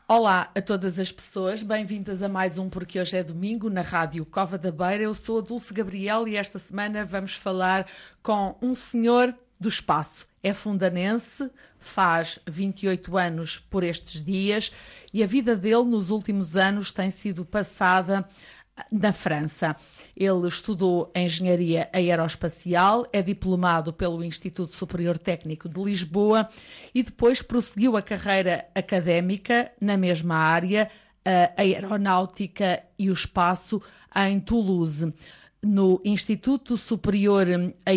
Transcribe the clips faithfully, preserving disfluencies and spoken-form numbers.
Olá a todas as pessoas, bem-vindas a mais um Porque Hoje é Domingo na Rádio Cova da Beira. Eu sou a Dulce Gabriel e esta semana vamos falar com um senhor do espaço. É fundanense, faz vinte e oito anos por estes dias e a vida dele nos últimos anos tem sido passada na França. Ele estudou Engenharia Aeroespacial, é diplomado pelo Instituto Superior Técnico de Lisboa e depois prosseguiu a carreira académica na mesma área, a aeronáutica e o espaço, em Toulouse. No Instituto Superior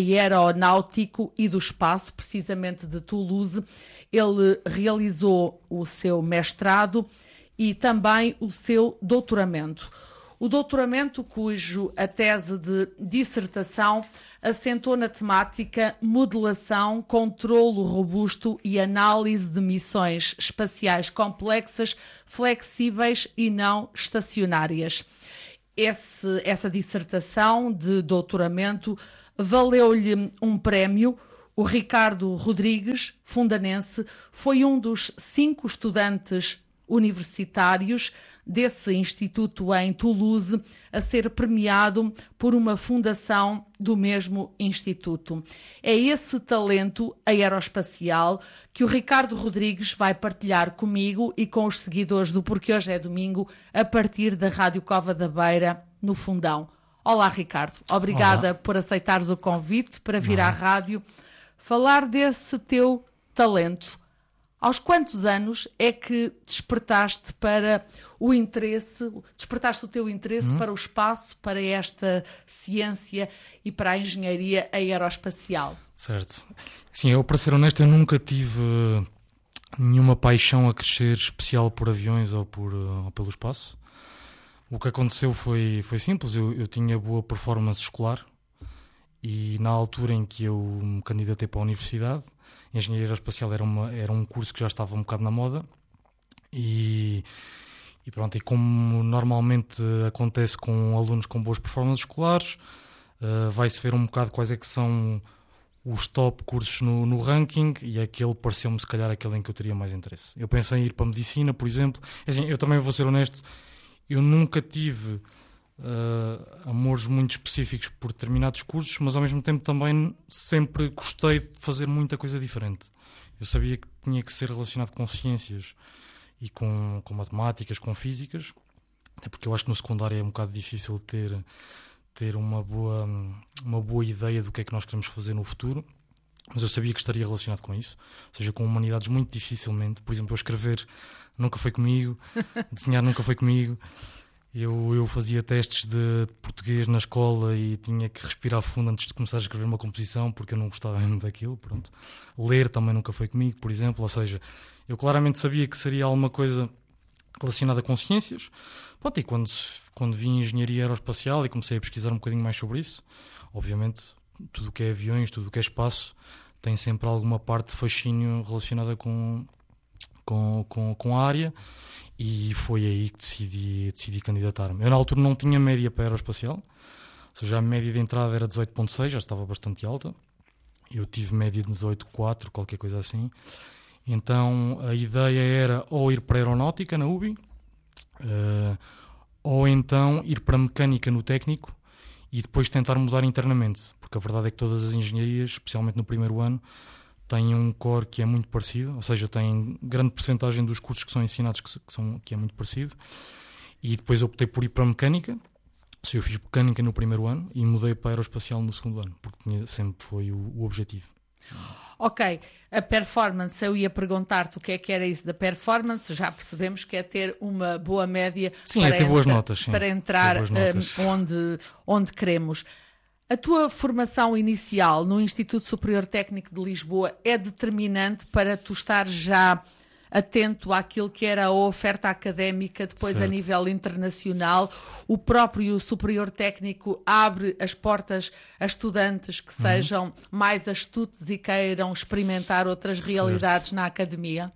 Aeronáutico e do Espaço, precisamente de Toulouse, ele realizou o seu mestrado e também o seu doutoramento. O doutoramento, cujo a tese de dissertação assentou na temática modelação, controlo robusto e análise de missões espaciais complexas, flexíveis e não estacionárias. Esse, essa dissertação de doutoramento valeu-lhe um prémio. O Ricardo Rodrigues, fundanense, foi um dos cinco estudantes universitários desse instituto em Toulouse a ser premiado por uma fundação do mesmo instituto. É esse talento aeroespacial que o Ricardo Rodrigues vai partilhar comigo e com os seguidores do Porque Hoje é Domingo a partir da Rádio Cova da Beira, no Fundão. Olá, Ricardo. Obrigada Olá. por aceitares o convite para vir Olá. à rádio falar desse teu talento. Aos quantos anos é que despertaste para o interesse, despertaste o teu interesse hum. para o espaço, para esta ciência e para a engenharia aeroespacial? Certo. Sim, eu, para ser honesto, eu nunca tive nenhuma paixão a crescer especial por aviões ou, por, ou pelo espaço. O que aconteceu foi, foi simples, eu, eu tinha boa performance escolar e na altura em que eu me candidatei para a universidade, Engenharia Aeroespacial era, uma, era um curso que já estava um bocado na moda e, e pronto, e como normalmente acontece com alunos com boas performances escolares, uh, vai-se ver um bocado quais é que são os top cursos no, no ranking e aquele pareceu-me se calhar aquele em que eu teria mais interesse. Eu pensei em ir para a Medicina, por exemplo. Assim, eu também vou ser honesto, eu nunca tive Uh, amores muito específicos por determinados cursos, mas ao mesmo tempo também sempre gostei de fazer muita coisa diferente. Eu sabia que tinha que ser relacionado com ciências e com, com matemáticas, com físicas, até porque eu acho que no secundário é um bocado difícil ter, ter uma, boa, uma boa ideia do que é que nós queremos fazer no futuro, mas eu sabia que estaria relacionado com isso, ou seja, com humanidades muito dificilmente. Por exemplo, eu escrever nunca foi comigo, desenhar nunca foi comigo. Eu, eu fazia testes de português na escola e tinha que respirar fundo antes de começar a escrever uma composição porque eu não gostava mesmo daquilo. Pronto. Ler também nunca foi comigo, por exemplo. Ou seja, eu claramente sabia que seria alguma coisa relacionada com ciências. Pronto, e quando, quando vi engenharia aeroespacial e comecei a pesquisar um bocadinho mais sobre isso, obviamente tudo o que é aviões, tudo o que é espaço tem sempre alguma parte de fascínio relacionada com, com, com, com a área. E foi aí que decidi, decidi candidatar-me. Eu na altura não tinha média para aeroespacial, ou seja, a média de entrada era dezoito vírgula seis, já estava bastante alta. Eu tive média de dezoito vírgula quatro, qualquer coisa assim. Então a ideia era ou ir para a aeronáutica na U B I, uh, ou então ir para a mecânica no técnico e depois tentar mudar internamente, porque a verdade é que todas as engenharias, especialmente no primeiro ano, tem um core que é muito parecido, ou seja, tem grande percentagem dos cursos que são ensinados que, são, que é muito parecido. E depois optei por ir para a mecânica, ou seja, eu fiz mecânica no primeiro ano e mudei para a aeroespacial no segundo ano, porque tinha, sempre foi o, o objetivo. Ok, a performance, eu ia perguntar-te o que é que era isso da performance, já percebemos que é ter uma boa média sim, para, é ter entra, boas notas, sim. para entrar um, onde, onde queremos. A tua formação inicial no Instituto Superior Técnico de Lisboa é determinante para tu estar já atento àquilo que era a oferta académica depois certo. A nível internacional. O próprio Superior Técnico abre as portas a estudantes que uhum. sejam mais astutos e queiram experimentar outras realidades certo. Na academia?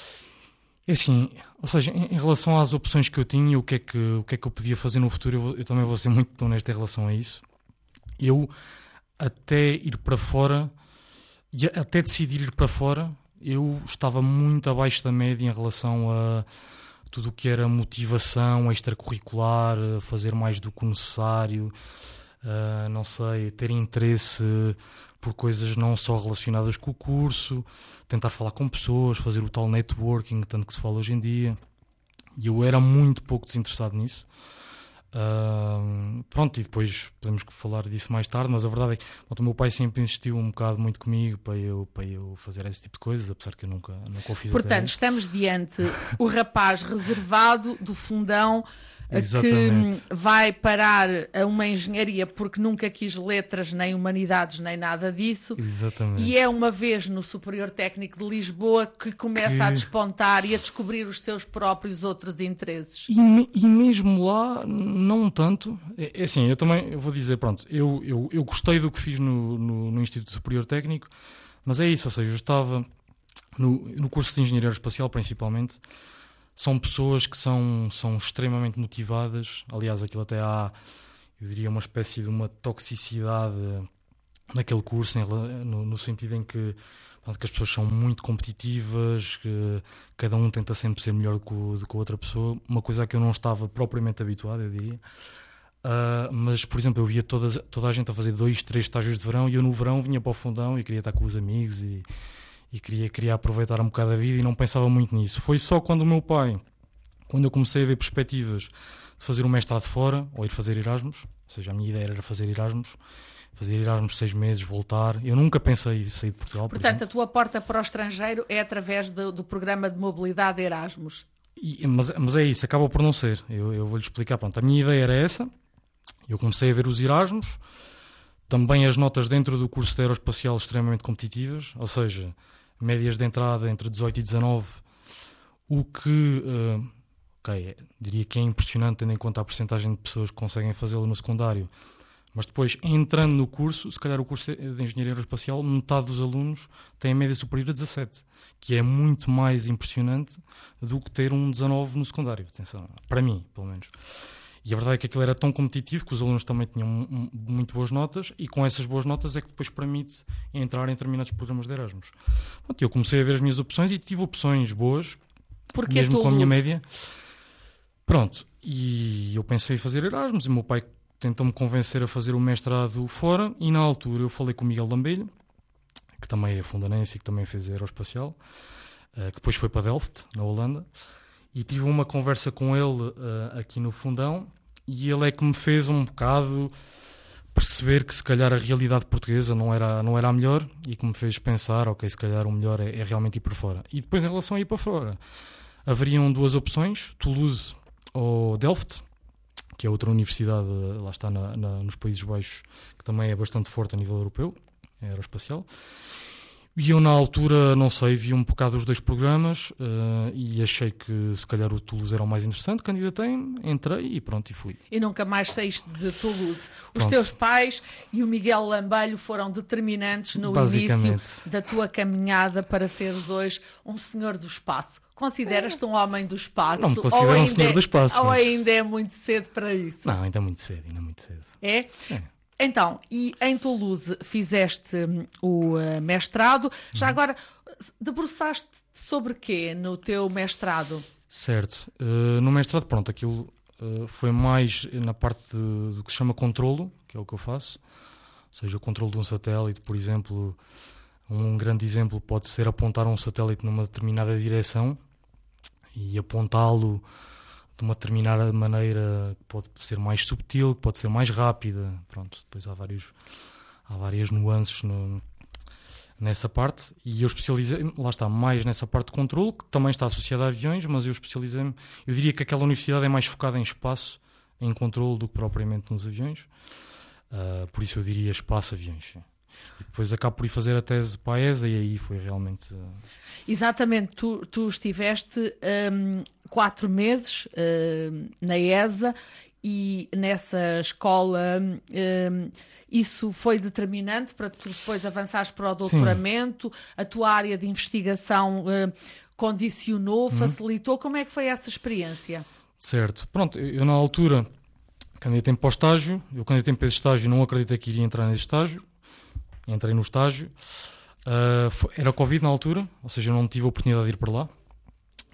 É assim, ou seja, em, em relação às opções que eu tinha, o que é que, o que, é que eu podia fazer no futuro, eu, vou, eu também vou ser muito honesto em relação a isso. Eu, até ir para fora, e até decidir ir para fora, eu estava muito abaixo da média em relação a... Ou tudo o que era motivação extracurricular, fazer mais do que o necessário, uh, não sei, ter interesse por coisas não só relacionadas com o curso, tentar falar com pessoas, fazer o tal networking, tanto que se fala hoje em dia. E eu era muito pouco desinteressado nisso. Uh, pronto, e depois podemos falar disso mais tarde, mas a verdade é que pronto, o meu pai sempre insistiu um bocado muito comigo para eu, para eu fazer esse tipo de coisas, apesar que eu nunca, nunca o fiz. Portanto, estamos diante o rapaz reservado do fundão que vai parar a uma engenharia porque nunca quis letras, nem humanidades, nem nada disso. Exatamente. E é uma vez no Superior Técnico de Lisboa que começa que... a despontar e a descobrir os seus próprios outros interesses. E, me, e mesmo lá, não tanto. É, é assim, eu também eu vou dizer, pronto, eu, eu, eu gostei do que fiz no, no, no Instituto Superior Técnico, mas é isso, ou seja, eu estava no, no curso de Engenharia Aeroespacial principalmente. São pessoas que são, são extremamente motivadas. Aliás, aquilo até há, eu diria, uma espécie de uma toxicidade naquele curso, no, no sentido em que, que as pessoas são muito competitivas, que cada um tenta sempre ser melhor do que, do que a outra pessoa, uma coisa a que eu não estava propriamente habituado, eu diria. Uh, mas, por exemplo, eu via toda, toda a gente a fazer dois, três estágios de verão, e eu no verão vinha para o fundão e queria estar com os amigos e... e queria, queria aproveitar um bocado a vida e não pensava muito nisso. Foi só quando o meu pai, quando eu comecei a ver perspectivas de fazer um mestrado fora, ou ir fazer Erasmus, ou seja, a minha ideia era fazer Erasmus, fazer Erasmus seis meses, voltar. Eu nunca pensei em sair de Portugal. Portanto, por a tua porta para o estrangeiro é através do, do programa de mobilidade Erasmus. E, mas, mas é isso, acaba por não ser. Eu, eu vou-lhe explicar. Pronto, a minha ideia era essa, eu comecei a ver os Erasmus, também as notas dentro do curso de aeroespacial extremamente competitivas, ou seja, médias de entrada entre dezoito e dezanove, o que, uh, ok, diria que é impressionante tendo em conta a percentagem de pessoas que conseguem fazê-lo no secundário, mas depois, entrando no curso, se calhar o curso de Engenharia Aeroespacial, metade dos alunos tem a média superior a dezassete, que é muito mais impressionante do que ter um dezanove no secundário, atenção, para mim, pelo menos. E a verdade é que aquilo era tão competitivo que os alunos também tinham um, muito boas notas, e com essas boas notas é que depois permite entrar em determinados programas de Erasmus. Pronto, eu comecei a ver as minhas opções e tive opções boas, porque mesmo com a minha média. Pronto, e eu pensei em fazer Erasmus, e o meu pai tentou-me convencer a fazer o mestrado fora, e na altura eu falei com o Miguel Lambelho, que também é fundanense e que também fez aeroespacial, que depois foi para Delft, na Holanda, e tive uma conversa com ele uh, aqui no fundão, e ele é que me fez um bocado perceber que se calhar a realidade portuguesa não era, não era a melhor, e que me fez pensar, ok, se calhar o melhor é, é realmente ir para fora. E depois, em relação a ir para fora, haveriam duas opções, Toulouse ou Delft, que é outra universidade, lá está na, na, nos Países Baixos, que também é bastante forte a nível europeu, é aeroespacial. E eu, na altura, não sei, vi um bocado os dois programas uh, e achei que se calhar o Toulouse era o mais interessante, candidatei-me, entrei e pronto, e fui. E nunca mais saíste de Toulouse. Os Pronto. Teus pais e o Miguel Lambelho foram determinantes no início da tua caminhada para seres hoje um senhor do espaço. Consideras-te um homem do espaço? Não me considero um senhor é, do espaço. Ou mas... ainda é muito cedo para isso? Não, ainda é muito cedo, ainda é muito cedo. É? Sim. Então, e em Toulouse fizeste o uh, mestrado. Já uhum. agora, debruçaste sobre quê no teu mestrado? Certo. Uh, no mestrado, pronto, aquilo uh, foi mais na parte de, do que se chama controlo, que é o que eu faço. Ou seja, o controlo de um satélite, por exemplo, um grande exemplo pode ser apontar um satélite numa determinada direção e apontá-lo de uma determinada maneira que pode ser mais subtil, que pode ser mais rápida. Pronto, depois há, vários, há várias nuances no, nessa parte, e eu especializei, lá está, mais nessa parte de controle, que também está associada a aviões, mas eu especializei-me, eu diria que aquela universidade é mais focada em espaço, em controle, do que propriamente nos aviões, uh, por isso eu diria espaço-aviões. E depois acabo por ir fazer a tese para a E S A, e aí foi realmente... Uh... Exatamente, tu, tu estiveste um, quatro meses uh, na E S A, e nessa escola um, isso foi determinante para tu depois avançares para o doutoramento. Sim. A tua área de investigação uh, condicionou, uhum. facilitou. Como é que foi essa experiência? Certo, pronto, eu, eu na altura candidatei-me para o estágio, eu candidatei-me para esse estágio, não acreditei que iria entrar nesse estágio, entrei no estágio. Uh, foi, era Covid na altura, ou seja, eu não tive a oportunidade de ir para lá.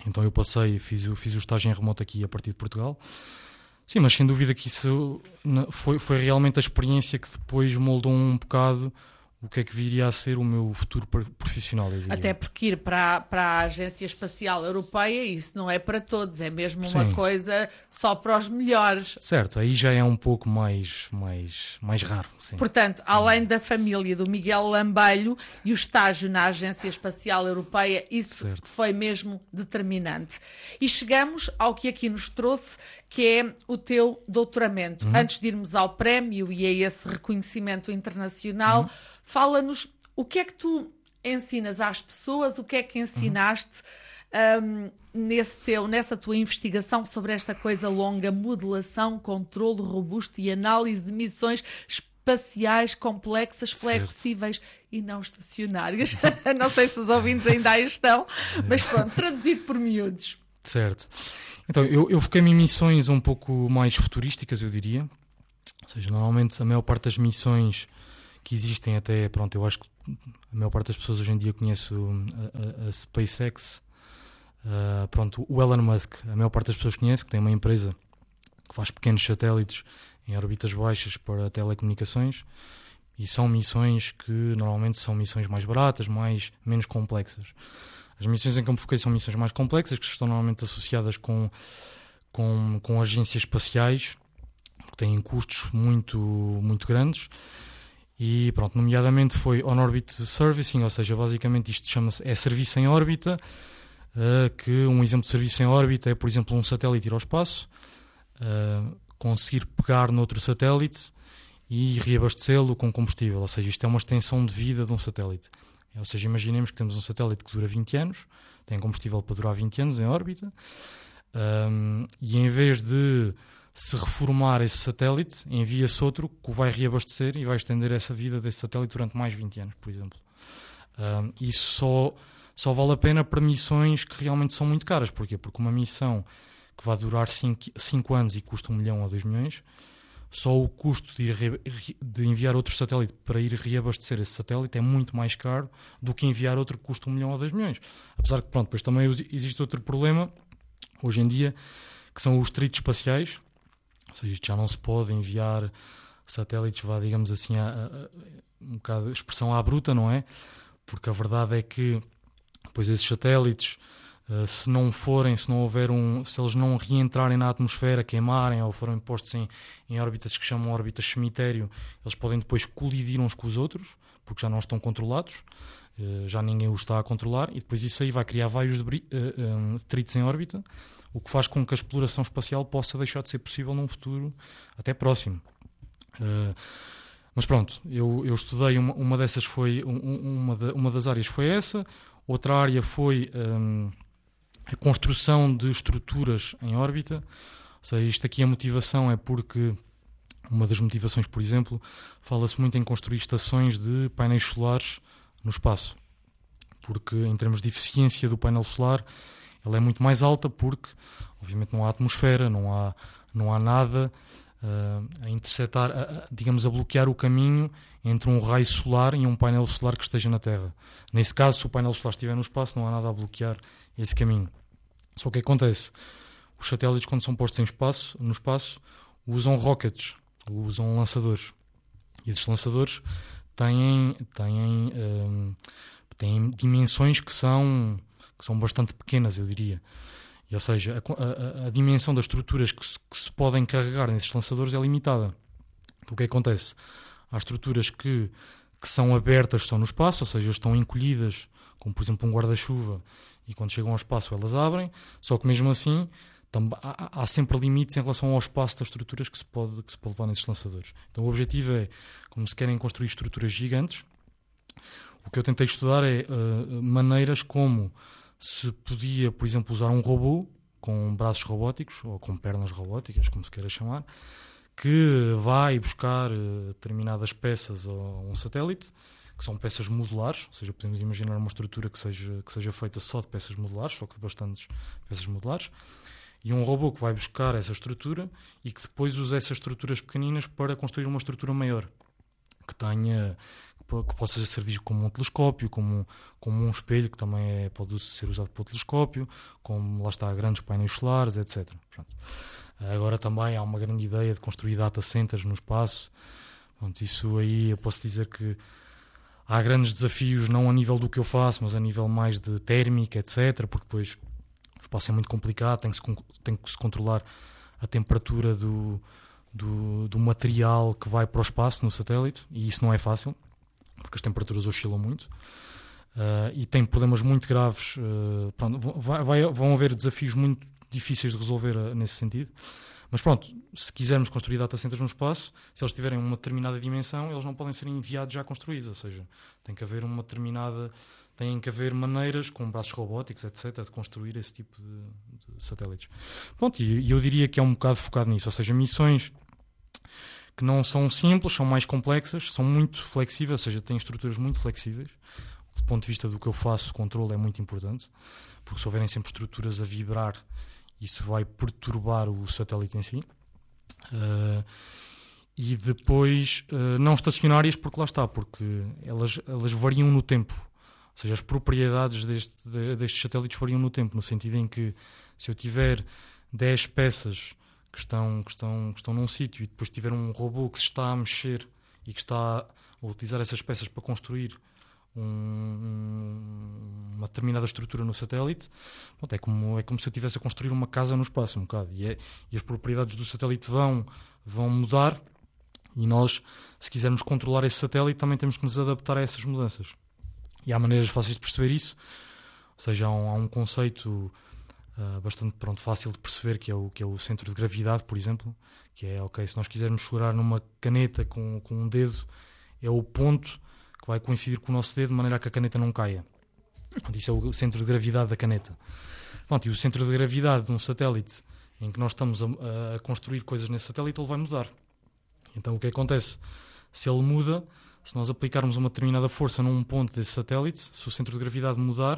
Então eu passei, fiz o, fiz o estágio em remoto aqui a partir de Portugal. Sim, mas sem dúvida que isso foi, foi realmente a experiência que depois moldou um bocado o que é que viria a ser o meu futuro profissional. Até porque ir para, para a Agência Espacial Europeia, isso não é para todos, é mesmo uma Sim. coisa só para os melhores. Certo, aí já é um pouco mais, mais, mais raro. Sim. Portanto, sim. além da família do Miguel Lambelho e o estágio na Agência Espacial Europeia, isso certo. foi mesmo determinante. E chegamos ao que aqui nos trouxe, que é o teu doutoramento. Uhum. Antes de irmos ao prémio e a esse reconhecimento internacional, uhum. fala-nos o que é que tu ensinas às pessoas, o que é que ensinaste uhum. um, nesse teu, nessa tua investigação sobre esta coisa longa, modelação, controle robusto e análise de missões espaciais complexas, flexíveis certo. E não estacionárias. Não sei se os ouvintes ainda aí estão, mas pronto, traduzido por miúdos. Certo. Então, eu, eu foquei-me em missões um pouco mais futurísticas, eu diria. Ou seja, normalmente a maior parte das missões que existem até, pronto, eu acho que a maior parte das pessoas hoje em dia conhece a, a, a SpaceX. Uh, pronto, o Elon Musk, a maior parte das pessoas conhece, que tem uma empresa que faz pequenos satélites em órbitas baixas para telecomunicações. E são missões que normalmente são missões mais baratas, mais, menos complexas. As missões em que eu me foquei são missões mais complexas, que estão normalmente associadas com, com, com agências espaciais, que têm custos muito, muito grandes. E pronto, nomeadamente foi On-Orbit Servicing, ou seja, basicamente isto chama-se, é serviço em órbita, uh, que um exemplo de serviço em órbita é, por exemplo, um satélite ir ao espaço, uh, conseguir pegar noutro satélite e reabastecê-lo com combustível, ou seja, isto é uma extensão de vida de um satélite. Ou seja, imaginemos que temos um satélite que dura vinte anos, tem combustível para durar vinte anos em órbita, um, e em vez de se reformar esse satélite, envia-se outro que o vai reabastecer e vai estender essa vida desse satélite durante mais vinte anos, por exemplo. Um, isso só, só vale a pena para missões que realmente são muito caras. Porquê? Porque uma missão que vai durar cinco anos e custa um milhão ou dois milhões, só o custo de, ir, de enviar outro satélite para ir reabastecer esse satélite é muito mais caro do que enviar outro que custa um milhão ou dois milhões. Apesar que, pronto, depois também existe outro problema, hoje em dia, que são os tritos espaciais. Ou seja, isto já não se pode enviar satélites, vá, digamos assim, a, a, a, um bocado de expressão à bruta, não é? Porque a verdade é que, depois esses satélites, Uh, se não forem, se não houver um, se eles não reentrarem na atmosfera, queimarem ou forem postos em, em órbitas que chamam órbitas cemitério, eles podem depois colidir uns com os outros, porque já não estão controlados, uh, já ninguém os está a controlar, e depois isso aí vai criar vários debris, uh, uh, detritos em órbita, o que faz com que a exploração espacial possa deixar de ser possível num futuro até próximo. Uh, mas pronto, eu, eu estudei, uma, uma dessas foi, um, uma, de, uma das áreas foi essa, outra área foi um, a construção de estruturas em órbita. Ou seja, isto aqui a motivação é porque uma das motivações, por exemplo, fala-se muito em construir estações de painéis solares no espaço, porque em termos de eficiência do painel solar ela é muito mais alta, porque obviamente não há atmosfera, não há, não há nada uh, a interceptar, a, a, digamos, a bloquear o caminho entre um raio solar e um painel solar que esteja na Terra. Nesse caso, se o painel solar estiver no espaço, não há nada a bloquear esse caminho. Só que acontece, os satélites, quando são postos em espaço, no espaço, usam rockets, usam lançadores. E esses lançadores têm, têm, um, têm dimensões que são, que são bastante pequenas, eu diria. E, ou seja, a, a, a dimensão das estruturas que se, que se podem carregar nesses lançadores é limitada. Então, o que acontece? Há estruturas que, que são abertas, estão no espaço, ou seja, estão encolhidas, como por exemplo um guarda-chuva, e quando chegam ao espaço elas abrem, só que mesmo assim há, há sempre limites em relação ao espaço das estruturas que se, pode, que se pode levar nesses lançadores. Então o objetivo é, como se querem construir estruturas gigantes, o que eu tentei estudar é uh, maneiras como se podia, por exemplo, usar um robô com braços robóticos, ou com pernas robóticas, como se queira chamar, que vai buscar uh, determinadas peças a um satélite, que são peças modulares, ou seja, podemos imaginar uma estrutura que seja, que seja feita só de peças modulares, só que de bastantes peças modulares, e um robô que vai buscar essa estrutura e que depois usa essas estruturas pequeninas para construir uma estrutura maior. que tenha, que possa servir como um telescópio, como, como um espelho, que também é, pode ser usado para o telescópio, como lá está, grandes painéis solares, etcétera. Pronto. Agora também há uma grande ideia de construir data centers no espaço. Pronto, isso aí eu posso dizer que há grandes desafios, não a nível do que eu faço, mas a nível mais de térmica, etcétera, porque depois o espaço é muito complicado, tem que se, tem que se controlar a temperatura do, do, do material que vai para o espaço no satélite, e isso não é fácil, porque as temperaturas oscilam muito. Uh, e tem problemas muito graves. Uh, pronto, vai, vai, vão haver desafios muito difíceis de resolver uh, nesse sentido. Mas pronto, se quisermos construir data centers no espaço, se eles tiverem uma determinada dimensão, eles não podem ser enviados já construídos, ou seja, tem que haver uma determinada, tem que haver maneiras com braços robóticos, etcétera, de construir esse tipo de, de satélites. Pronto, e eu diria que é um bocado focado nisso, ou seja, missões que não são simples, são mais complexas, são muito flexíveis, ou seja, têm estruturas muito flexíveis. Do ponto de vista do que eu faço, o controle é muito importante, porque se houverem sempre estruturas a vibrar, isso vai perturbar o satélite em si. Uh, e depois, uh, não estacionárias, porque lá está, porque elas, elas variam no tempo. Ou seja, as propriedades deste, de, destes satélites variam no tempo, no sentido em que se eu tiver dez peças que estão, que estão, que estão num sítio e depois tiver um robô que se está a mexer e que está a utilizar essas peças para construir Um, uma determinada estrutura no satélite, pronto, é, como, é como se eu estivesse a construir uma casa no espaço um bocado, e, é, e as propriedades do satélite vão, vão mudar, e nós, se quisermos controlar esse satélite, também temos que nos adaptar a essas mudanças, e há maneiras fáceis de perceber isso. Ou seja, há um, há um conceito uh, bastante pronto, fácil de perceber, que é, o, que é o centro de gravidade, por exemplo, que é, ok, se nós quisermos segurar numa caneta com, com um dedo, é o ponto que vai coincidir com o nosso dedo de maneira a que a caneta não caia. Isso é o centro de gravidade da caneta. Pronto, e o centro de gravidade de um satélite em que nós estamos a, a construir coisas nesse satélite, ele vai mudar. Então o que acontece? Se ele muda, se nós aplicarmos uma determinada força num ponto desse satélite, se o centro de gravidade mudar,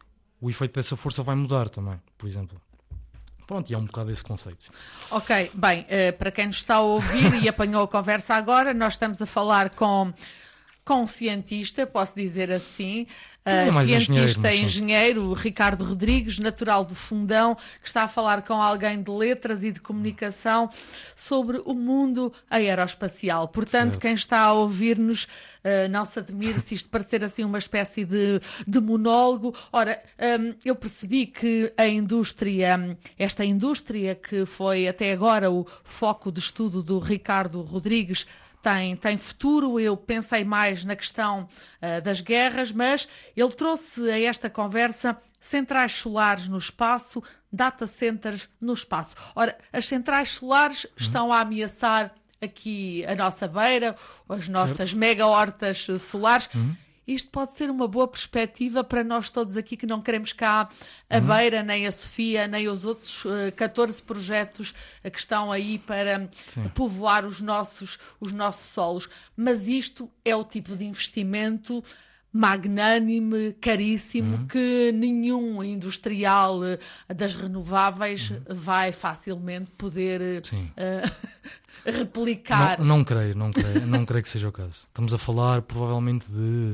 o efeito dessa força vai mudar também, por exemplo. Pronto, e é um bocado esse conceito. Ok, bem, uh, para quem nos está a ouvir e apanhou a conversa agora, nós estamos a falar com... com um cientista, posso dizer assim, é uh, cientista engenheiro, engenheiro, Ricardo Rodrigues, natural do Fundão, que está a falar com alguém de letras e de comunicação sobre o mundo aeroespacial. Portanto, certo. Quem está a ouvir-nos, uh, não se admire se isto parecer assim uma espécie de, de monólogo. Ora, um, eu percebi que a indústria, esta indústria que foi até agora o foco de estudo do Ricardo Rodrigues, Tem, tem futuro. Eu pensei mais na questão uh, das guerras, mas ele trouxe a esta conversa centrais solares no espaço, data centers no espaço. Ora, as centrais solares uhum. estão a ameaçar aqui a nossa beira, as nossas certo. mega hortas solares. Uhum. Isto pode ser uma boa perspectiva para nós todos aqui que não queremos cá a uhum. Beira, nem a Sofia, nem os outros uh, catorze projetos uh, que estão aí para Sim. povoar os nossos, os nossos solos. Mas isto é o tipo de investimento magnânime, caríssimo, uhum. que nenhum industrial uh, das renováveis uhum. vai facilmente poder uh, replicar. Não, não creio, não creio, não creio que seja o caso. Estamos a falar provavelmente de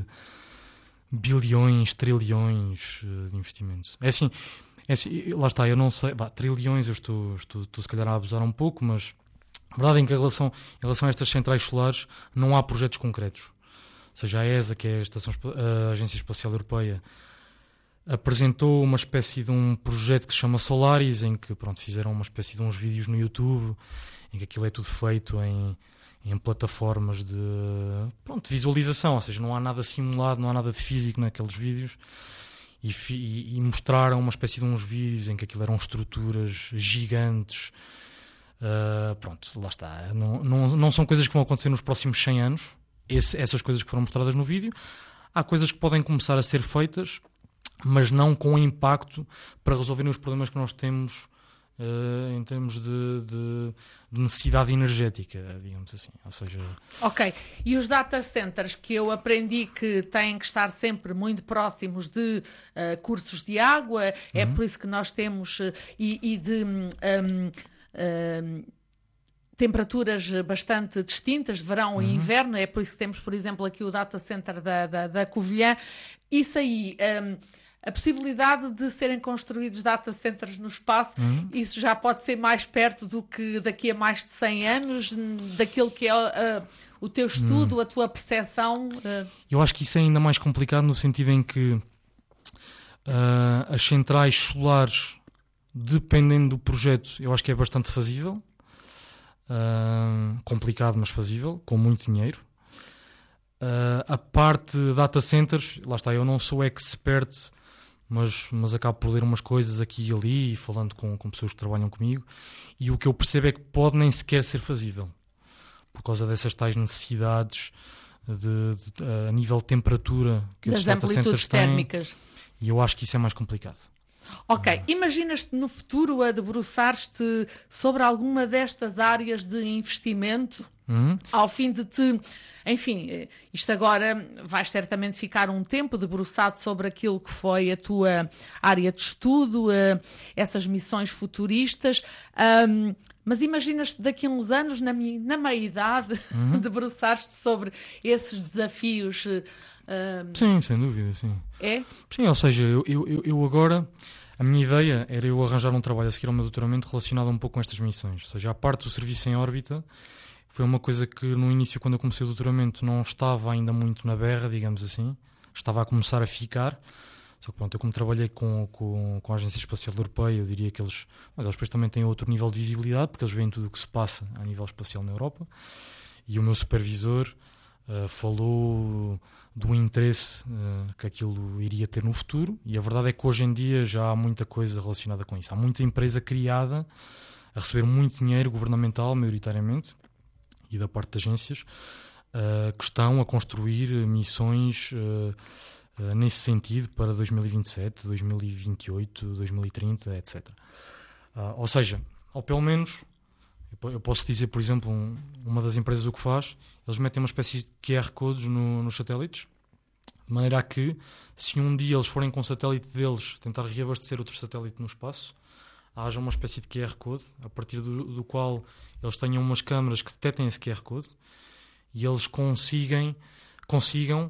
bilhões, trilhões uh, de investimentos. É assim, é assim, lá está, eu não sei, bah, trilhões, eu estou, estou, estou se calhar a abusar um pouco, mas a verdade é que em relação, em relação a estas centrais solares não há projetos concretos. Ou seja, a E S A, que é a, Estação, a Agência Espacial Europeia, apresentou uma espécie de um projeto que se chama Solaris, em que pronto, fizeram uma espécie de uns vídeos no YouTube, em que aquilo é tudo feito em, em plataformas de pronto, visualização, ou seja, não há nada simulado, não há nada de físico naqueles vídeos, e, e, e mostraram uma espécie de uns vídeos em que aquilo eram estruturas gigantes. Uh, pronto, lá está. Não, não, não são coisas que vão acontecer nos próximos cem anos, Esse, essas coisas que foram mostradas no vídeo. Há coisas que podem começar a ser feitas, mas não com impacto para resolverem os problemas que nós temos uh, em termos de, de, de necessidade energética, digamos assim. Ou seja... Ok, e os data centers, que eu aprendi que têm que estar sempre muito próximos de uh, cursos de água, uhum. é por isso que nós temos, uh, e, e de... Um, um, temperaturas bastante distintas, de verão uhum. e inverno, é por isso que temos, por exemplo, aqui o data center da, da, da Covilhã. Isso aí, um, a possibilidade de serem construídos data centers no espaço, uhum. isso já pode ser mais perto do que daqui a mais de cem anos, daquilo que é uh, o teu estudo, uhum. a tua percepção? Uh... Eu acho que isso é ainda mais complicado no sentido em que Uh, as centrais solares, dependendo do projeto, eu acho que é bastante fazível, uh, complicado mas fazível, com muito dinheiro. Uh, a parte de data centers, lá está, eu não sou expert, mas, mas acabo por ler umas coisas aqui e ali e falando com, com pessoas que trabalham comigo, e o que eu percebo é que pode nem sequer ser fazível por causa dessas tais necessidades de, de, a nível de temperatura que esses data centers têm. Térmicas. E eu acho que isso é mais complicado. Ok, uh... imaginas-te no futuro a debruçar-te sobre alguma destas áreas de investimento, uhum. ao fim de te... Enfim, isto agora vais certamente ficar um tempo debruçado sobre aquilo que foi a tua área de estudo, uh, essas missões futuristas, um, mas imaginas-te daqui a uns anos, na, minha, na meia-idade, uhum. debruçar-te sobre esses desafios... Uh, Um... Sim, sem dúvida, sim. É? Sim, ou seja, eu, eu, eu agora, a minha ideia era eu arranjar um trabalho a seguir ao meu doutoramento relacionado um pouco com estas missões. Ou seja, a parte do serviço em órbita foi uma coisa que no início, quando eu comecei o doutoramento, não estava ainda muito na berra, digamos assim. Estava a começar a ficar. Só que pronto, eu como trabalhei com, com, com a Agência Espacial Europeia, eu diria que eles, mas eles depois também têm outro nível de visibilidade, porque eles veem tudo o que se passa a nível espacial na Europa. E o meu supervisor uh, falou... do interesse uh, que aquilo iria ter no futuro, e a verdade é que hoje em dia já há muita coisa relacionada com isso. Há muita empresa criada a receber muito dinheiro governamental, maioritariamente, e da parte de agências, uh, que estão a construir missões uh, uh, nesse sentido para dois mil e vinte e sete, dois mil e vinte e oito, dois mil e trinta, etcétera. Uh, ou seja, ou pelo menos... Eu posso dizer, por exemplo, um, uma das empresas o que faz, eles metem uma espécie de Q R codes no, nos satélites, de maneira a que, se um dia eles forem com o satélite deles tentar reabastecer outro satélite no espaço, haja uma espécie de Q R code, a partir do, do qual eles tenham umas câmaras que detectem esse Q R code e eles consigam, consigam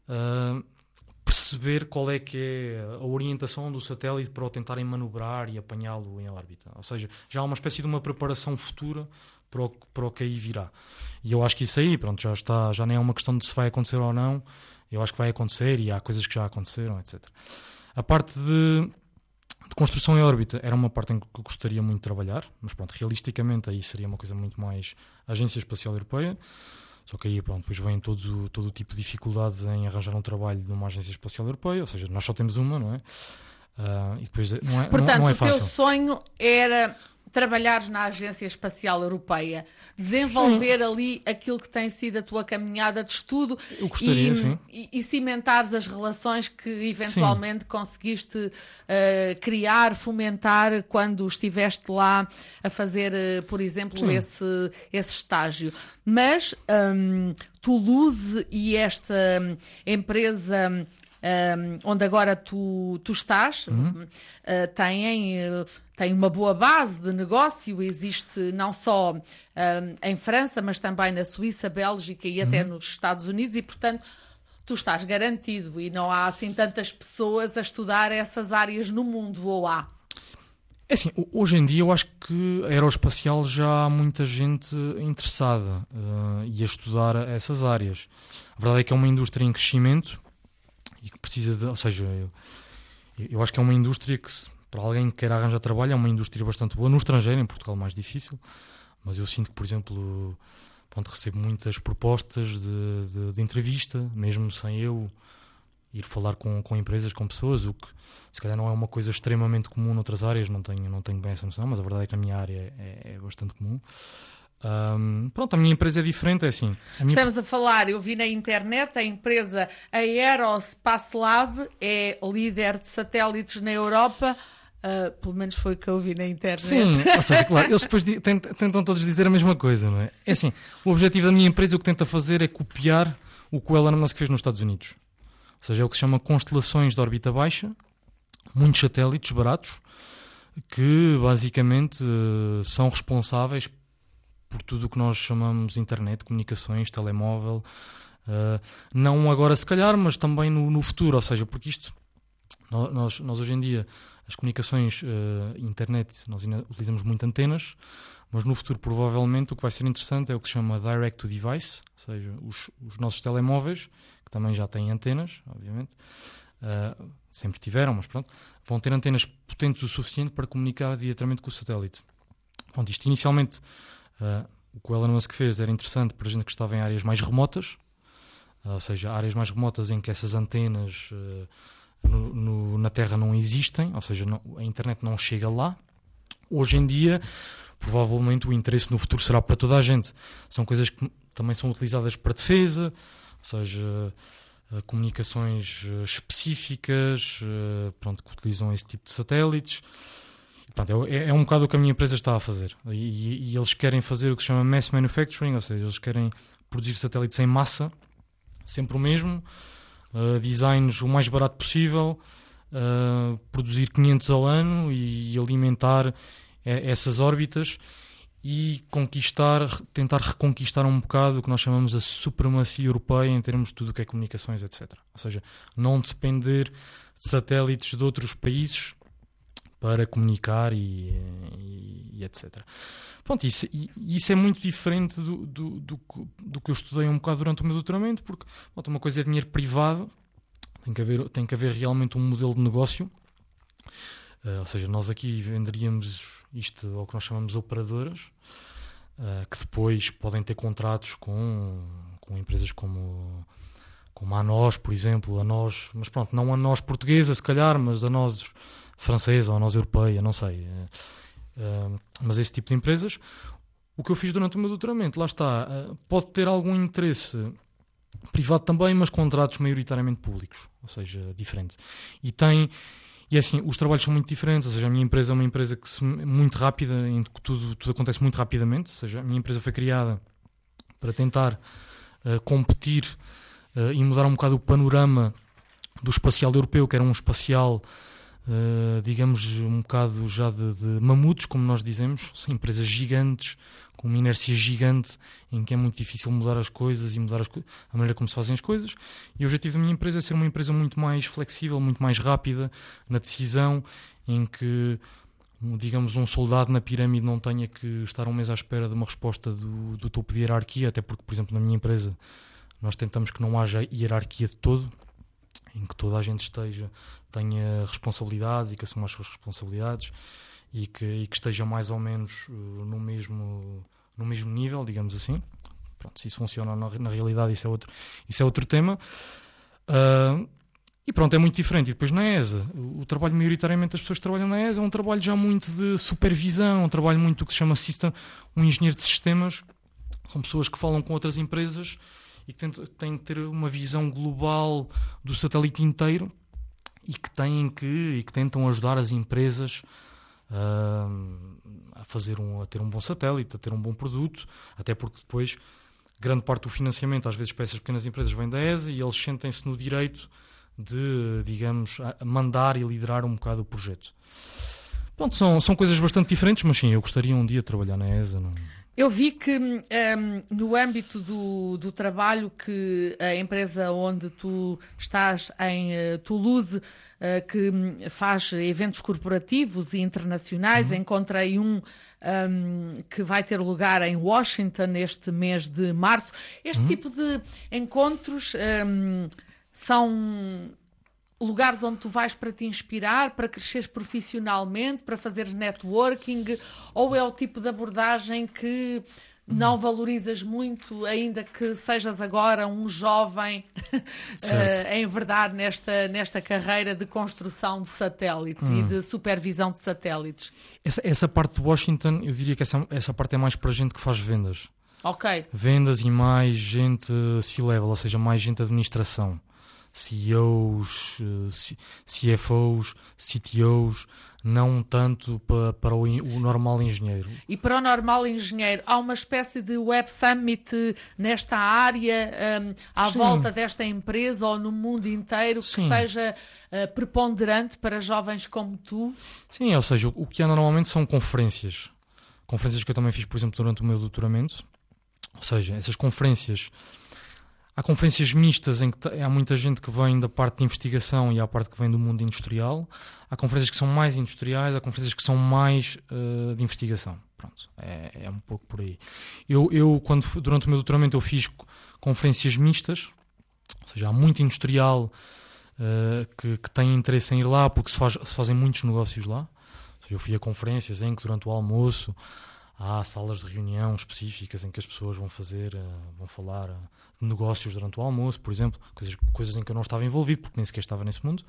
uh, perceber qual é que é a orientação do satélite para o tentarem manobrar e apanhá-lo em órbita. Ou seja, já há uma espécie de uma preparação futura para o, para o que aí virá. E eu acho que isso aí, pronto, já está, já nem é uma questão de se vai acontecer ou não, eu acho que vai acontecer e há coisas que já aconteceram, etcétera. A parte de, de construção em órbita era uma parte em que eu gostaria muito de trabalhar, mas pronto, realisticamente aí seria uma coisa muito mais Agência Espacial Europeia. Só que aí, pronto, depois vem todo o, todo o tipo de dificuldades em arranjar um trabalho numa Agência Espacial Europeia, ou seja, nós só temos uma, não é? Uh, e depois não é, Portanto, não, não é fácil. O teu sonho era trabalhares na Agência Espacial Europeia, desenvolver sim. ali aquilo que tem sido a tua caminhada de estudo. Eu gostaria, e, sim. E, e cimentares as relações que eventualmente sim. conseguiste uh, criar, fomentar quando estiveste lá a fazer, uh, por exemplo, esse, esse estágio. Mas um, Toulouse e esta um, empresa... Um, onde agora tu, tu estás, uhum. uh, têm, uh, têm uma boa base de negócio, existe não só um, em França, mas também na Suíça, Bélgica e uhum. até nos Estados Unidos, e portanto tu estás garantido e não há assim tantas pessoas a estudar essas áreas no mundo, ou há? É assim, hoje em dia eu acho que aeroespacial já há muita gente interessada uh, e a estudar essas áreas. A verdade é que é uma indústria em crescimento, e que precisa de, ou seja, eu, eu acho que é uma indústria que, para alguém que queira arranjar trabalho, é uma indústria bastante boa. No estrangeiro, em Portugal, mais difícil, mas eu sinto que, por exemplo, pronto, recebo muitas propostas de, de, de entrevista, mesmo sem eu ir falar com, com empresas, com pessoas, o que se calhar não é uma coisa extremamente comum noutras áreas, não tenho, não tenho bem essa noção, mas a verdade é que na minha área é, é bastante comum. Um, pronto, a minha empresa é diferente, é assim. A minha... Estamos a falar, eu vi na internet, a empresa Aerospace Lab é líder de satélites na Europa, uh, pelo menos foi o que eu vi na internet. Sim, ou seja, claro, eles depois tentam, tentam todos dizer a mesma coisa, não é? É assim, o objetivo da minha empresa, o que tenta fazer é copiar o que o Elon Musk fez nos Estados Unidos. Ou seja, é o que se chama constelações de órbita baixa, muitos satélites baratos, que basicamente uh, são responsáveis por tudo o que nós chamamos internet, comunicações, telemóvel, uh, não agora se calhar, mas também no, no futuro, ou seja, porque isto, nós, nós hoje em dia, as comunicações, uh, internet, nós ainda utilizamos muito antenas, mas no futuro provavelmente o que vai ser interessante é o que se chama Direct to Device, ou seja, os, os nossos telemóveis, que também já têm antenas, obviamente, uh, sempre tiveram, mas pronto, vão ter antenas potentes o suficiente para comunicar diretamente com o satélite. Bom, isto inicialmente, uh, o que o Elon Musk fez era interessante para a gente que estava em áreas mais remotas, uh, ou seja, áreas mais remotas em que essas antenas uh, no, no, na Terra não existem, ou seja, não, a internet não chega lá. Hoje em dia, provavelmente o interesse no futuro será para toda a gente. São coisas que também são utilizadas para defesa, ou seja, uh, comunicações uh, específicas, uh, pronto, que utilizam esse tipo de satélites. Pronto, é, é um bocado o que a minha empresa está a fazer. E, e eles querem fazer o que se chama mass manufacturing, ou seja, eles querem produzir satélites em massa, sempre o mesmo, uh, designs o mais barato possível, uh, produzir quinhentos ao ano e alimentar essas órbitas e conquistar, tentar reconquistar um bocado o que nós chamamos a supremacia europeia em termos de tudo o que é comunicações, etcétera. Ou seja, não depender de satélites de outros países para comunicar e, e, e etcétera. Pronto, isso, e, isso é muito diferente do, do, do, do que eu estudei um bocado durante o meu doutoramento, porque pronto, uma coisa é dinheiro privado, tem que haver, tem que haver realmente um modelo de negócio. Uh, ou seja, nós aqui venderíamos isto ao que nós chamamos de operadoras, uh, que depois podem ter contratos com, com empresas como, como a nós, por exemplo, a nós, mas pronto, não a nós portuguesa se calhar, mas a nós francesa ou a nós europeia, não sei. Uh, uh, mas esse tipo de empresas. O que eu fiz durante o meu doutoramento, lá está, uh, pode ter algum interesse privado também, mas contratos maioritariamente públicos, ou seja, diferente. E tem... E assim, os trabalhos são muito diferentes, ou seja, a minha empresa é uma empresa que se, muito rápida, em que tudo, tudo acontece muito rapidamente, ou seja, a minha empresa foi criada para tentar uh, competir uh, e mudar um bocado o panorama do espacial europeu, que era um espacial, uh, digamos, um bocado já de, de mamutos, como nós dizemos, são empresas gigantes, com uma inércia gigante, em que é muito difícil mudar as coisas e mudar as co- a maneira como se fazem as coisas. E o objetivo da minha empresa é ser uma empresa muito mais flexível, muito mais rápida na decisão, em que, digamos, um soldado na pirâmide não tenha que estar um mês à espera de uma resposta do, do topo de hierarquia, até porque, por exemplo, na minha empresa nós tentamos que não haja hierarquia de todo, em que toda a gente esteja, tenha responsabilidades e que assuma as suas responsabilidades, e que, e que esteja mais ou menos uh, no, mesmo, no mesmo nível, digamos assim. Pronto, se isso funciona na, na realidade, isso é outro, isso é outro tema. Uh, e pronto, é muito diferente. E depois na E S A, o, o trabalho maioritariamente das pessoas que trabalham na E S A é um trabalho já muito de supervisão, um trabalho muito do que se chama system, um engenheiro de sistemas. São pessoas que falam com outras empresas e que têm, têm que ter uma visão global do satélite inteiro e que, têm que, e que tentam ajudar as empresas Uh, a fazer um, a ter um bom satélite, a ter um bom produto, até porque depois grande parte do financiamento às vezes para essas pequenas empresas vem da E S A e eles sentem-se no direito de, digamos, a mandar e liderar um bocado o projeto. Pronto, são, são coisas bastante diferentes, mas sim, eu gostaria um dia de trabalhar na E S A. Não... Eu vi que um, no âmbito do, do trabalho que a empresa onde tu estás em uh, Toulouse, uh, que faz eventos corporativos e internacionais, uhum. Encontrei um, um que vai ter lugar em Washington neste mês de março. Este uhum. tipo de encontros um, são lugares onde tu vais para te inspirar, para cresceres profissionalmente, para fazeres networking, ou é o tipo de abordagem que não valorizas muito, ainda que sejas agora um jovem uh, em verdade nesta, nesta carreira de construção de satélites hum. e de supervisão de satélites? Essa, essa parte de Washington, eu diria que essa, essa parte é mais para gente que faz vendas. Ok. Vendas e mais gente C-level, ou seja, mais gente de administração. C E Os, C F Os, C T Os, não tanto para, para o, o normal engenheiro. E para o normal engenheiro, há uma espécie de Web Summit nesta área, um, à Sim. volta desta empresa ou no mundo inteiro, que Sim. seja uh, preponderante para jovens como tu? Sim, ou seja, o, o que há normalmente são conferências. conferências que eu também fiz, por exemplo, durante o meu doutoramento. Ou seja, essas conferências... Há conferências mistas em que há muita gente que vem da parte de investigação e há a parte que vem do mundo industrial. Há conferências que são mais industriais, há conferências que são mais uh, de investigação. Pronto, é, é um pouco por aí. Eu, eu quando, durante o meu doutoramento, eu fiz conferências mistas, ou seja, há muito industrial uh, que, que tem interesse em ir lá porque se, faz, se fazem muitos negócios lá. Ou seja, eu fui a conferências em que durante o almoço há salas de reunião específicas em que as pessoas vão fazer, uh, vão falar uh, de negócios durante o almoço, por exemplo, coisas, coisas em que eu não estava envolvido porque nem sequer estava nesse mundo.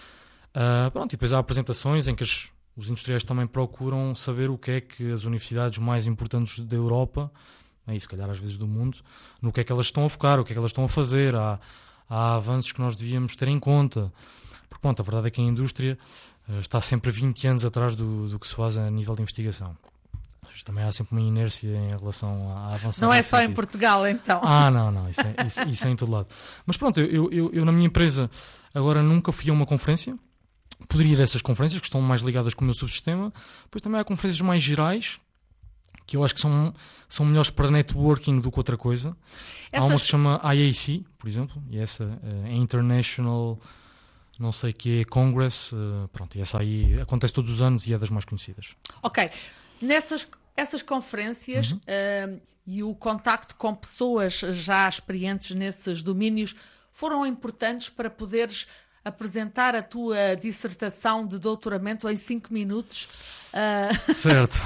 Uh, pronto, e depois há apresentações em que as, os industriais também procuram saber o que é que as universidades mais importantes da Europa, e se calhar às vezes do mundo, no que é que elas estão a focar, o que é que elas estão a fazer, há, há avanços que nós devíamos ter em conta. Porque pronto, a verdade é que a indústria uh, está sempre vinte anos atrás do, do que se faz a nível de investigação. Também há sempre uma inércia em relação a avançar. Não é só sentido. Em Portugal, então. Ah, não, não, isso é, isso, isso é em todo lado. Mas pronto, eu, eu, eu na minha empresa agora nunca fui a uma conferência. Poderia ir a essas conferências que estão mais ligadas com o meu subsistema. Depois também há conferências mais gerais, que eu acho que são, são melhores para networking do que outra coisa. Essas... Há uma que se chama I A C, por exemplo, e essa é International, não sei o que é, Congress. Pronto, e essa aí acontece todos os anos e é das mais conhecidas. Ok. Nessas essas conferências uhum. uh, e o contacto com pessoas já experientes nesses domínios foram importantes para poderes apresentar a tua dissertação de doutoramento em cinco minutos. Uh... Certo.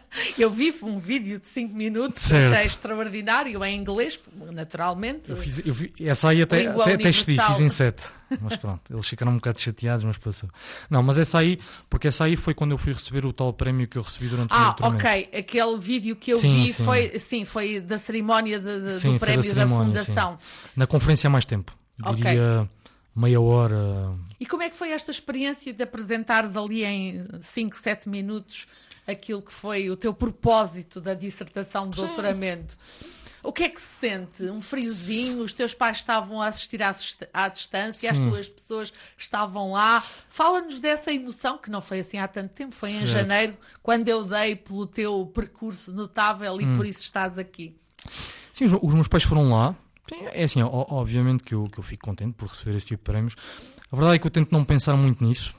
Eu vi um vídeo de cinco minutos, certo. Achei extraordinário, em inglês, naturalmente. Eu fiz, eu vi, essa aí até, até testei, fiz em sete. Mas pronto, eles ficaram um bocado chateados, mas passou. Não, mas essa aí, porque essa aí foi quando eu fui receber o tal prémio que eu recebi durante ah, o meu doutoramento. Ah, ok. Aquele vídeo que eu sim, vi sim. Foi, sim, foi da cerimónia de, de, sim, do prémio da, cerimónia, da Fundação. Sim. Na conferência há mais tempo. Eu okay. diria meia hora. E como é que foi esta experiência de apresentares ali em cinco, sete minutos aquilo que foi o teu propósito da dissertação de sim. doutoramento? O que é que se sente? Um friozinho? Os teus pais estavam a assistir à, à distância, sim. as tuas pessoas estavam lá. Fala-nos dessa emoção, que não foi assim há tanto tempo, foi certo. Em janeiro, quando eu dei pelo teu percurso notável e hum. por isso estás aqui. Sim, os, os meus pais foram lá. É assim, obviamente que eu, que eu fico contente por receber esse tipo de prémios. A verdade é que eu tento não pensar muito nisso.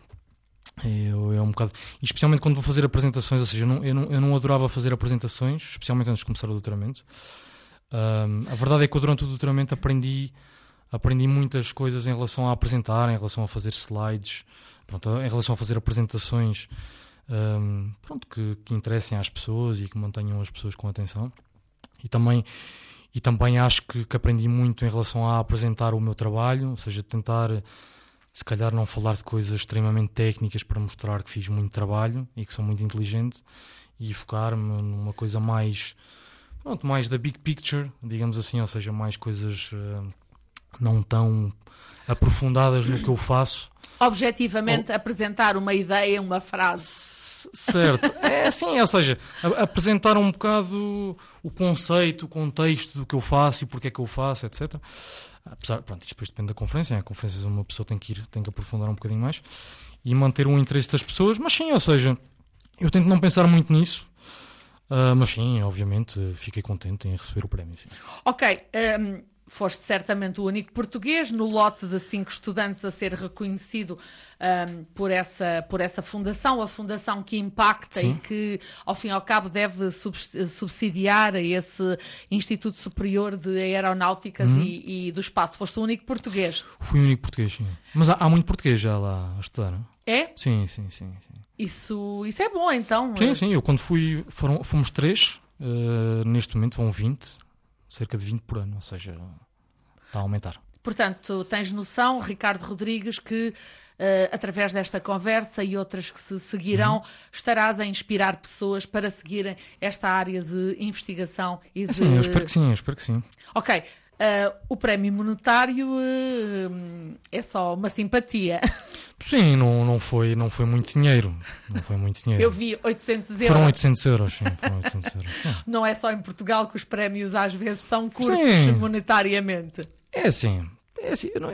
Eu, é um bocado, especialmente quando vou fazer apresentações, ou seja, eu não, eu, não, eu não adorava fazer apresentações, especialmente antes de começar o doutoramento. Um, a verdade é que eu durante o doutoramento aprendi, aprendi muitas coisas em relação a apresentar, em relação a fazer slides, pronto, em relação a fazer apresentações um, pronto, que, que interessem às pessoas e que mantenham as pessoas com atenção. E também E também acho que, que aprendi muito em relação a apresentar o meu trabalho, ou seja, tentar, se calhar, não falar de coisas extremamente técnicas para mostrar que fiz muito trabalho e que sou muito inteligente e focar-me numa coisa mais, pronto, mais da big picture, digamos assim, ou seja, mais coisas uh, não tão aprofundadas no que eu faço. Objetivamente, oh. apresentar uma ideia, uma frase. C- certo. É assim, ou seja, a- apresentar um bocado o conceito, o contexto do que eu faço e porque é que eu faço, etcétera. Apesar, pronto, isto depois depende da conferência. A conferência uma pessoa tem que ir, tem que aprofundar um bocadinho mais e manter o interesse das pessoas. Mas sim, ou seja, eu tento não pensar muito nisso. Uh, mas sim, obviamente, fiquei contente em receber o prémio. Sim. Ok. Um... Foste certamente o único português no lote de cinco estudantes a ser reconhecido um, por, essa, por essa fundação, a fundação que impacta Sim. e que, ao fim e ao cabo, deve subsidiar a esse Instituto Superior de Aeronáuticas uhum. e, e do Espaço. Foste o único português. Fui o único português, sim. Mas há, há muito português já lá a estudar, não é? É? Sim, sim, sim. sim. Isso, isso é bom, então. Sim, sim. Eu quando fui, foram, fomos três, uh, neste momento vão vinte. Cerca de vinte por ano, ou seja, está a aumentar. Portanto, tens noção, Ricardo Rodrigues, que uh, através desta conversa e outras que se seguirão, uhum. estarás a inspirar pessoas para seguirem esta área de investigação e de... Sim, eu espero que sim, eu espero que sim. Ok, uh, o prémio monetário uh, é só uma simpatia. Sim, não, não, foi, não foi muito dinheiro. Não foi muito dinheiro. Eu vi oitocentos euros. Foram oitocentos euros, sim. Foram oitocentos euros. Sim. Não é só em Portugal que os prémios às vezes são curtos sim. monetariamente. É assim. É assim eu não, eu não,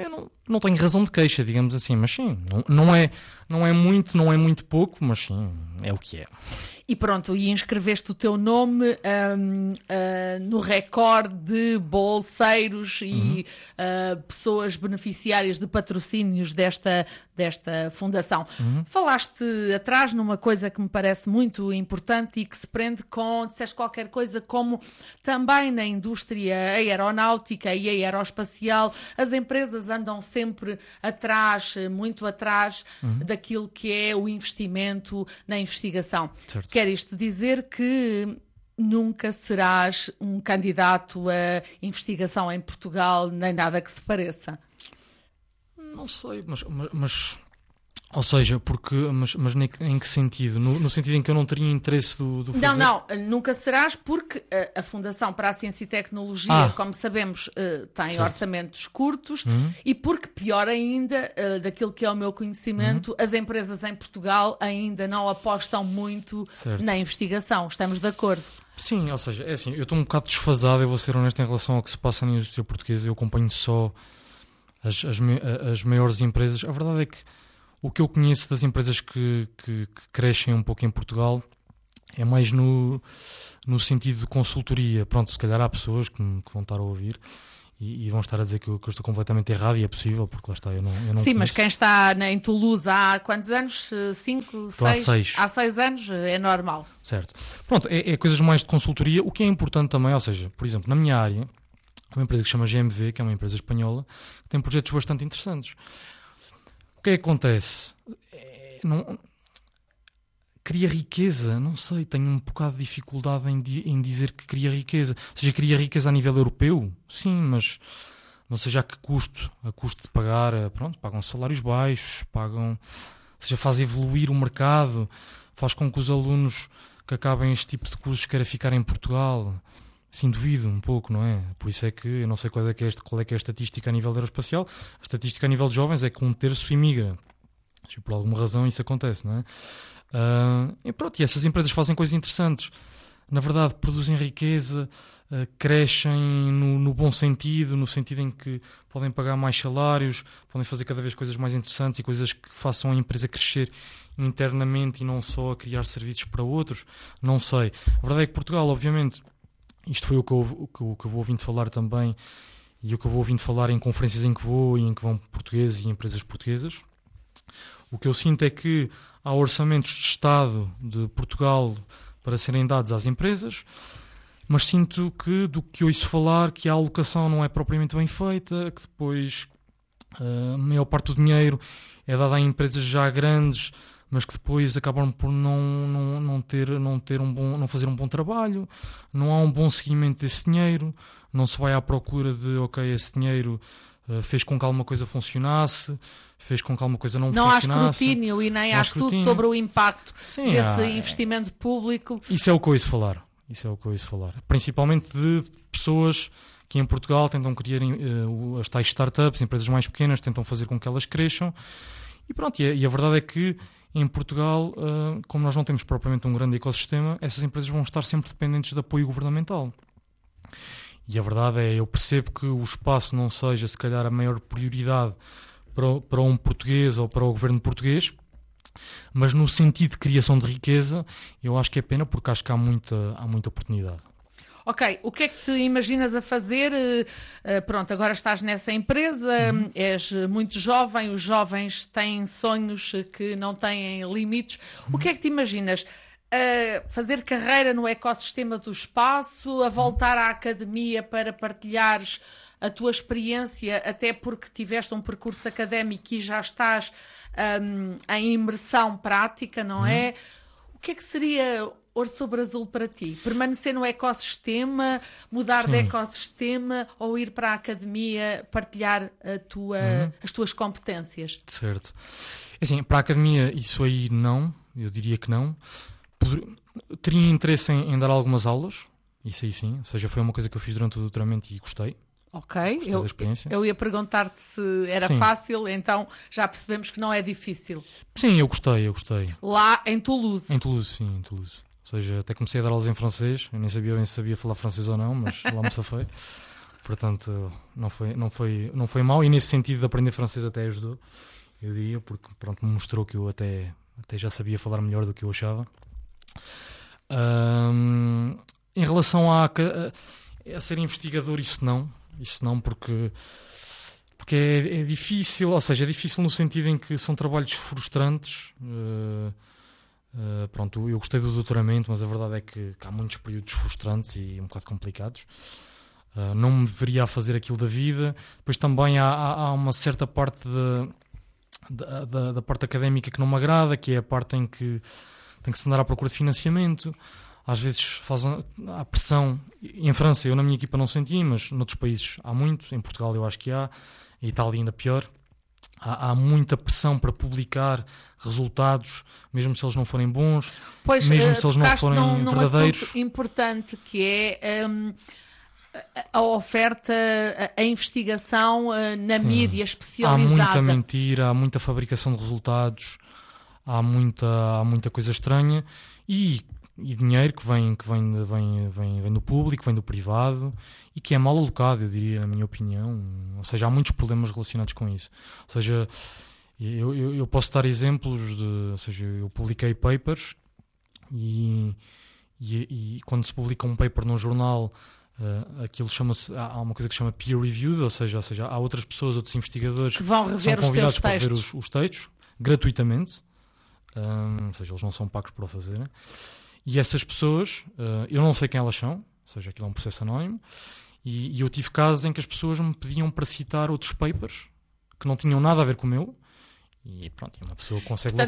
não tenho razão de queixa, digamos assim, mas sim, não, não, é, não é muito, não é muito pouco, mas sim, é o que é. E pronto, e inscreveste o teu nome um, uh, no recorde de bolseiros e Uhum. uh, pessoas beneficiárias de patrocínios desta, desta fundação. Uhum. Falaste atrás numa coisa que me parece muito importante e que se prende com, disseste qualquer coisa como também na indústria aeronáutica e aeroespacial, as empresas andam sempre atrás, muito atrás Uhum. daquilo que é o investimento na investigação. Certo. Quer isto dizer que nunca serás um candidato a investigação em Portugal, nem nada que se pareça? Não sei, mas... mas, mas ou seja, porque, mas, mas em que sentido? No, no sentido em que eu não teria interesse do, do fazer? Não, não, nunca serás porque a, a Fundação para a Ciência e Tecnologia, Ah. como sabemos, uh, tem Certo. orçamentos curtos Uhum. e porque, pior ainda, uh, daquilo que é o meu conhecimento, Uhum. as empresas em Portugal ainda não apostam muito Certo. na investigação. Estamos de acordo? Sim, ou seja, é assim, eu estou um bocado desfasado, eu vou ser honesto em relação ao que se passa na indústria portuguesa, eu acompanho só as, as, me- as maiores empresas. A verdade é que o que eu conheço das empresas que, que, que crescem um pouco em Portugal é mais no, no sentido de consultoria. Pronto, se calhar há pessoas que, me- que vão estar a ouvir e, e vão estar a dizer que eu, que eu estou completamente errado, e é possível, porque lá está, eu não, eu não Sim, mas conheço. quem está na- em Toulouse há quantos anos? Uh, Cinco, Estou há seis? seis. Há seis anos, uh, é normal. Certo. Pronto, é, é coisas mais de consultoria, o que é importante também, ou seja, por exemplo, na minha área, uma empresa que se chama G M V, que é uma empresa espanhola, que tem projetos bastante interessantes. O que é que acontece? É, não, cria riqueza, não sei, tenho um bocado de dificuldade em, di- em dizer que cria riqueza. Ou seja, cria riqueza a nível europeu? Sim, mas não sei já a que custo, a custo de pagar, eh, pronto, pagam salários baixos, pagam, ou seja, faz evoluir o mercado, faz com que os alunos que acabem este tipo de cursos queiram ficar em Portugal. Sim, duvido um pouco, não é? Por isso é que eu não sei qual é que é, este, qual é, que é a estatística a nível aeroespacial. A estatística a nível de jovens é que um terço imigra. Se por alguma razão isso acontece, não é? Ah, e pronto, e essas empresas fazem coisas interessantes. Na verdade, produzem riqueza, ah, crescem no, no bom sentido, no sentido em que podem pagar mais salários, podem fazer cada vez coisas mais interessantes e coisas que façam a empresa crescer internamente e não só a criar serviços para outros. Não sei. A verdade é que Portugal, obviamente, isto foi o que eu, o que, o que eu vou ouvindo falar também, e o que eu vou ouvindo falar em conferências em que vou e em que vão portugueses e empresas portuguesas. O que eu sinto é que há orçamentos de Estado de Portugal para serem dados às empresas, mas sinto que, do que ouço falar, que a alocação não é propriamente bem feita, que depois a maior parte do dinheiro é dada a empresas já grandes, mas que depois acabam por não, não, não, ter, não, ter um bom, não fazer um bom trabalho, não há um bom seguimento desse dinheiro, não se vai à procura de, ok, esse dinheiro uh, fez com que alguma coisa funcionasse, fez com que alguma coisa não, Não há funcionasse. escrutínio e nem Não há há estudo escrutínio. sobre o impacto Sim, desse há- investimento público. Isso é o que eu ouço falar. Isso é o que eu ouço falar. Principalmente de pessoas que em Portugal tentam criar uh, as tais startups, empresas mais pequenas, tentam fazer com que elas cresçam. E pronto, e a, e a verdade é que em Portugal, uh, como nós não temos propriamente um grande ecossistema, essas empresas vão estar sempre dependentes de apoio governamental. E a verdade é, eu percebo que o espaço não seja, se calhar, a maior prioridade para, o- para um português ou para o governo português, mas no sentido de criação de riqueza, eu acho que é pena, porque acho que há muita, há muita oportunidade. Ok, o que é que te imaginas a fazer? Eh, eh, pronto, agora estás nessa empresa, Uhum. és muito jovem, os jovens têm sonhos que não têm limites. O que é que te imaginas? A fazer carreira no ecossistema do espaço, a voltar à academia para partilhares a tua experiência, até porque tiveste um percurso académico e já estás hum, em imersão prática, não é? O que é que seria ouro sobre azul para ti? Permanecer no ecossistema, mudar de Sim. ecossistema ou ir para a academia partilhar a tua, as tuas competências? Certo. Assim, para a academia, isso aí não, eu diria que não. Poder- Teria interesse em, em dar algumas aulas, isso aí sim, ou seja, foi uma coisa que eu fiz durante o doutoramento e gostei. Ok, Gostei eu, da experiência. eu ia perguntar-te se era Sim. fácil, então já percebemos que não é difícil. Sim, eu gostei, eu gostei. Lá em Toulouse. Em Toulouse, sim, em Toulouse. Ou seja, até comecei a dar aulas em francês, eu nem sabia bem se sabia falar francês ou não, mas lá me safei. Portanto, não foi, não foi, não foi mau, e nesse sentido de aprender francês até ajudou, eu diria, porque pronto, me mostrou que eu até, até já sabia falar melhor do que eu achava. Um, em relação a, a, a ser investigador, isso não, isso não, porque, porque é, é difícil, ou seja, é difícil no sentido em que são trabalhos frustrantes. Uh, uh, pronto, eu gostei do doutoramento, mas a verdade é que, que há muitos períodos frustrantes e um bocado complicados. Uh, não me deveria a fazer aquilo da vida. Depois também há, há, há uma certa parte de, de, da, da parte académica que não me agrada, que é a parte em que tem que se andar à procura de financiamento. Às vezes faz, há pressão. Em França eu na minha equipa não senti, mas noutros países há muito. Em Portugal eu acho que há. Em Itália ainda pior. Há, há muita pressão para publicar resultados, mesmo se eles não forem bons, pois, mesmo uh, se eles não forem num, num verdadeiros. Assunto importante que é... Um... a oferta, a investigação na Sim. mídia especializada. Há muita mentira, há muita fabricação de resultados, há muita, há muita coisa estranha e, e dinheiro que, vem, que vem, vem, vem, vem do público, vem do privado e que é mal alocado, eu diria, na minha opinião. Ou seja, há muitos problemas relacionados com isso. Ou seja, eu, eu, eu posso dar exemplos de... Ou seja, eu publiquei papers e, e, e quando se publica um paper num jornal... Uh, aquilo chama-se, há uma coisa que se chama peer reviewed, ou seja, ou seja, há outras pessoas, outros investigadores que vão rever são convidados os teus para textos. ver os, os textos gratuitamente, um, ou seja, eles não são pagos por o fazerem, e essas pessoas, uh, eu não sei quem elas são, ou seja, aquilo é um processo anónimo, e, e eu tive casos em que as pessoas me pediam para citar outros papers que não tinham nada a ver com o meu, e pronto, uma pessoa consegue. Portanto,